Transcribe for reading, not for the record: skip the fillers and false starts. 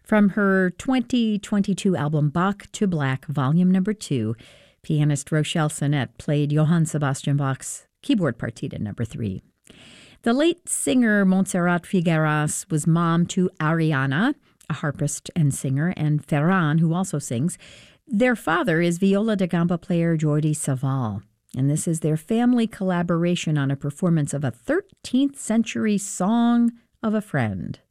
From her 2022 album Bach to Black, Volume Number 2, pianist Rochelle Sinnett played Johann Sebastian Bach's Keyboard Partita Number 3. The late singer Montserrat Figueras was mom to Ariana, a harpist and singer, and Ferran, who also sings. Their father is viola da gamba player Jordi Savall, and this is their family collaboration on a performance of a 13th century song of a friend.